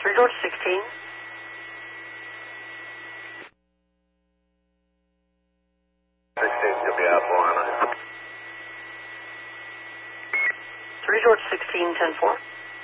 3 George 16. 16's going to be out 400. 3 George 16, 10-4.